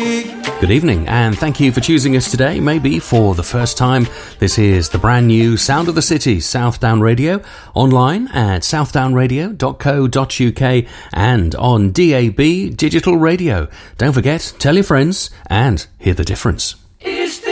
Good evening, and thank you for choosing us today, maybe for the first time. This is the brand new Sound of the City, Southdown Radio, online at southdownradio.co.uk and on DAB Digital Radio. Don't forget, tell your friends and hear the difference.